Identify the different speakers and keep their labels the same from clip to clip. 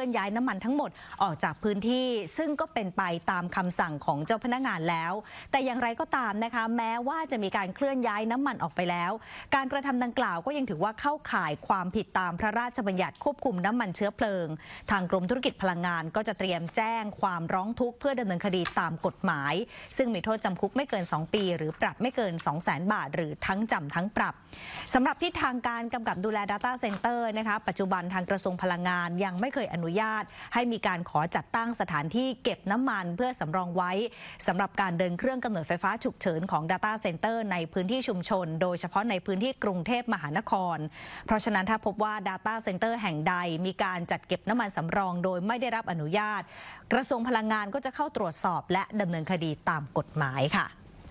Speaker 1: ลื่อนย้ายน้ำมันทั้งหมดออกจากพื้นที่ซึ่งก็เป็นไปตามคำสั่งของเจ้าพนักงานแล้วแต่อย่างไรก็ตามนะคะแม้ว่าจะมีการเคลื่อนย้ายน้ำมันออกไปแล้วการกระทำดังกล่าวก็ยังถือว่าเข้าข่ายความผิดตามพระราชบัญญัติควบคุมน้ำมันเชื้อเพลิงทางกรมธุรกิจพลังงานก็จะเตรียมแจ้งความร้องทุกข์เพื่อดำเนินคดีตามกฎหมายซึ่งมีโทษจำคุกไม่เกิน2 ปีหรือปรับไม่เกิน 200,000 บาทหรือทั้งจำทั้งปรับสำหรับที่ทางการกำกับดูแล Data Center นะคะปัจจุบันทางกระทรวงพลังงานยังไม่เคยอนุญาตให้มีการขอจัดตั้งสถานที่เก็บน้ำมันเพื่อสำรองไว้สำหรับการเดินเครื่องกำเนิดไฟฟ้าฉุกเฉินของ Data Center ในพื้นที่ชุมชนโดยเฉพาะในพื้นที่กรุงเทพมหานครเพราะฉะนั้นถ้าพบว่า Data Center แห่งใดมีการจัดเก็บน้ำมันสำรองโดยไม่ได้รับอนุญาตกระทรวงพลังงานก็จะเข้าตรวจสอบและดำเนินคดีตามกฎหมายค่ะ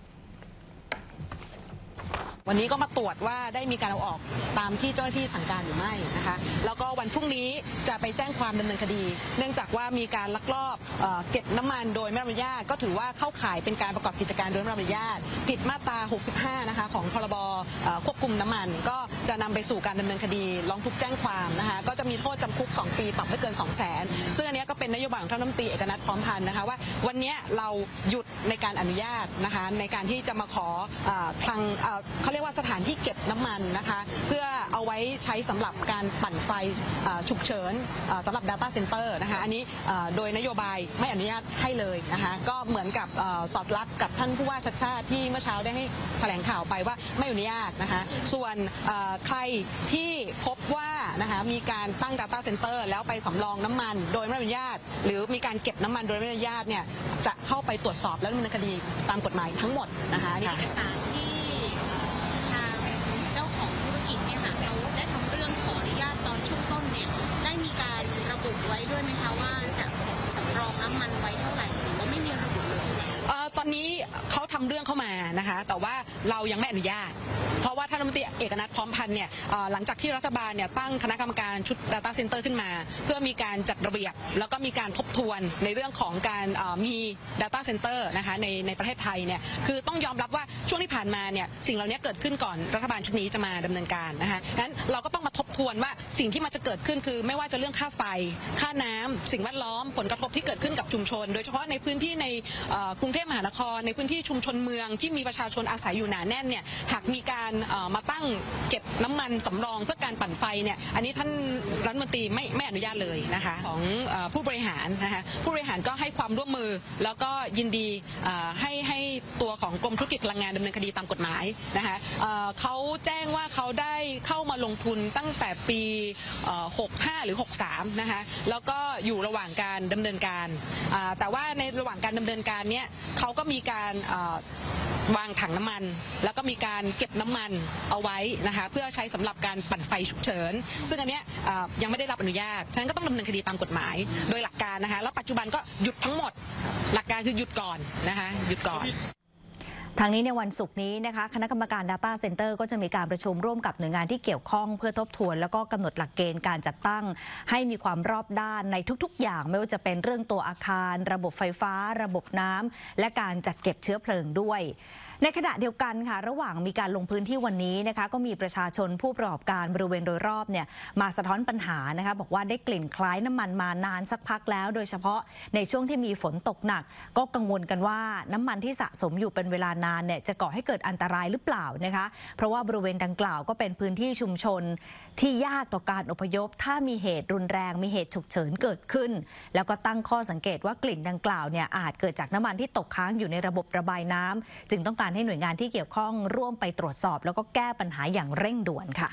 Speaker 2: วันนี้ก็มาตรวจว่าได้มีการเอาออกตามที่เจ้าหน้าที่สั่งการหรือไม่นะคะแล้วก็วันพรุ่งนี้จะไปแจ้งความดำเนินคดีเนื่องจากว่ามีการลักลอบเก็บน้ำมันโดยไม่รับอนุญาตก็ถือว่าเข้าข่ายเป็นการประกอบกิจการโดยไม่รับอนุญาตผิดมาตรา 65 นะคะของพรบควบคุมน้ำมันก็จะนำไปสู่การดำเนินคดีร้องทุกข์แจ้งความนะคะก็จะมีโทษจำคุก2 ปีปรับไม่เกิน 200,000ซึ่งอันนี้ก็เป็นนโยบายของท่านรัฐมนตรีเอกนัทพร้อมพันธ์นะคะว่าวันนี้เราหยุดในการอนุญาตนะคะในการที่จะมาขอทางเขาเรียกว่าสถานที่เก็บน้ำมันนะคะเพื่อเอาไว้ใช้สำหรับการปั่นไฟฉุกเฉินสำหรับ Data Center นะคะอันนี้โดยนโยบายไม่อนุญาตให้เลยนะคะก็เหมือนกับสอดรับกับท่านผู้ว่าชัชชาติที่เมื่อเช้าได้ให้แถลงข่าวไปว่าไม่อนุญาตนะคะส่วนใครที่พบว่านะคะมีการตั้ง Data Center แล้วไปสำรองน้ำมันโดยไม่อนุญาตหรือมีการเก็บน้ำมันโดยไม่อนุญาตเนี่ยจะเข้าไปตรวจสอบและดำเนินคดีตามกฎหมายทั้งหมดนะคะ
Speaker 3: เอกสารที่ทางเจ้าของธุรกิจเนี่ยค่ะเขาได้ทำเรื่องขออนุญาตตอนช่วงต้นเนี่ยได้มีการระบุไว้ด้วยไหมคะว่าจะสำรองน้ำมันไว้เท่าไหร่หรือว่าไม่มีระบุเลย
Speaker 2: ตอนนี้เขาทำเรื่องเข้ามานะคะแต่ว่าเรายังไม่อนุญาตเพราะว่าท่านรัฐมนตรีเอกนัทพร้อมพันธ์เนี่ยหลังจากที่รัฐบาลเนี่ยตั้งคณะกรรมการชุด Data Center ขึ้นมาเพื่อมีการจัดระเบียบแล้วก็มีการทบทวนในเรื่องของการมี Data Center นะคะในประเทศไทยเนี่ยคือต้องยอมรับว่าช่วงที่ผ่านมาเนี่ยสิ่งเหล่านี้เกิดขึ้นก่อนรัฐบาลชุดนี้จะมาดำเนินการนะคะงั้นเราก็ต้องมาทบทวนว่าสิ่งที่มันจะเกิดขึ้นคือไม่ว่าจะเรื่องค่าไฟค่าน้ำสิ่งแวดล้อมผลกระทบที่เกิดขึ้นกับชุมชนโดยเฉพาะในพื้นที่ในกรุงเทพมหานครในพื้นที่ชุมชนเมืองที่มีประชาชนอาศัยอยู่หนาแน่นเนี่ยหากมีการมาตั้งเก็บน้ำมันสำรองเพื่อการปั่นไฟเนี่ยอันนี้ท่านรัฐมนตรีไม่อนุญาตเลยนะคะของผู้บริหารนะคะผู้บริหารก็ให้ความร่วมมือแล้วก็ยินดีให้ตัวของกรมธุรกิจพลังงานดำเนินคดีตามกฎหมายนะคะเขาแจ้งว่าเขาได้เข้ามาลงทุนตั้งแต่ปี65หรือ63นะคะแล้วก็อยู่ระหว่างการดำเนินการแต่ว่าในระหว่างการดำเนินการเนี้ยเขาก็มีการวางถังน้ำมันแล้วก็มีการเก็บน้ำมันเอาไว้นะคะเพื่อใช้สำหรับการปั่นไฟฉุกเฉินซึ่งอันเนี้ยยังไม่ได้รับอนุญาตฉะนั้นก็ต้องดำเนินคดีตามกฎหมายโดยหลักการนะคะแล้วปัจจุบันก็หยุดทั้งหมดหลักการคือหยุดก่อนนะคะหยุดก่อน
Speaker 1: ทางนี้ในวันศุกร์นี้นะคะคณะกรรมการ Data Center ก็จะมีการประชุมร่วมกับหน่วยงานที่เกี่ยวข้องเพื่อทบทวนแล้วก็กำหนดหลักเกณฑ์การจัดตั้งให้มีความรอบด้านในทุกๆอย่างไม่ว่าจะเป็นเรื่องตัวอาคารระบบไฟฟ้าระบบน้ำและการจัดเก็บเชื้อเพลิงด้วยในขณะเดียวกันค่ะระหว่างมีการลงพื้นที่วันนี้นะคะก็มีประชาชนผู้ประกอบการบริเวณโดยรอบเนี่ยมาสะท้อนปัญหานะคะบอกว่าได้กลิ่นคล้ายน้ำมันมานานสักพักแล้วโดยเฉพาะในช่วงที่มีฝนตกหนักก็กังวลกันว่าน้ำมันที่สะสมอยู่เป็นเวลานานเนี่ยจะก่อให้เกิดอันตรายหรือเปล่านะคะเพราะว่าบริเวณดังกล่าวก็เป็นพื้นที่ชุมชนที่ยากต่อการอพยพถ้ามีเหตุรุนแรงมีเหตุฉุกเฉินเกิดขึ้นแล้วก็ตั้งข้อสังเกตว่ากลิ่นดังกล่าวเนี่ยอาจเกิดจากน้ำมันที่ตกค้างอยู่ในระบบระบายน้ำจึงต้องการให้หน่วยงานที่เกี่ยวข้องร่วมไปตรวจสอบแล้วก็แก้ปัญหาอย่างเร่งด่วนค่ะ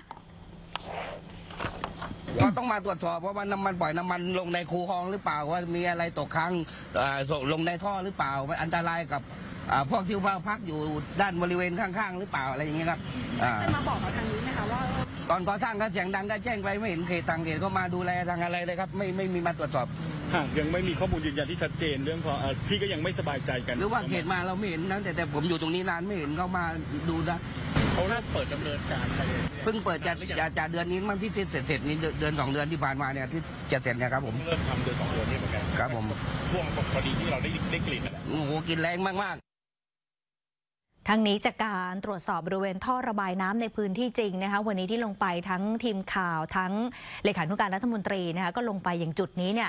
Speaker 4: ก็ต้องมาตรวจสอบว่าน้ำมันปล่อยน้ำมันลงในคูคลองหรือเปล่าว่ามีอะไรตกค้างลงในท่อหรือเปล่าอันตรายกับพวกที่พักอยู่ด้านบริเวณข้างๆหรือเปล่าอะไรอย่างนี้ครับ
Speaker 3: จะมาบอกเราทางนี้ไหมคะว่า
Speaker 4: ตอนก่อสร้างก็เสียงดังก็แจ้งไปไม่เห็นเขตทางเขตก็มาดูแลทางอะไรเลยครับไม่มีมาตรวจสอบ
Speaker 5: หากยังไม่มีข้อมูลยืนยันที่ชัดเจนเรื่องพอพี่ก็ยังไม่สบายใจกัน
Speaker 4: หรือว่าเขตมาเราไม่เห็นนะแต่ผมอยู่ตรงนี้นานไม่เห็นเขามาดูนะ
Speaker 5: เขาเริ่มเปิดดำเนินการ
Speaker 4: เพิ่งเปิดจากเดือนนี้มันที่เสร็จนี้เดือน2 เดือนที่ผ่านมาเนี่ยที่จะเสร็จเนี่ยครับผม
Speaker 5: เริ่มทำเดือน2 เดือนนี่เหมือนกัน
Speaker 4: ครับผม
Speaker 5: ช่วงพอดีที่เราได้กลิ่น
Speaker 4: โอ้โหกลิ่นแรงมาก
Speaker 1: ทั้งนี้จากการตรวจสอบบริเวณท่อระบายน้ำในพื้นที่จริงนะคะวันนี้ที่ลงไปทั้งทีมข่าวทั้งเลขานุการรัฐมนตรีนะคะก็ลงไปอย่างจุดนี้เนี่ย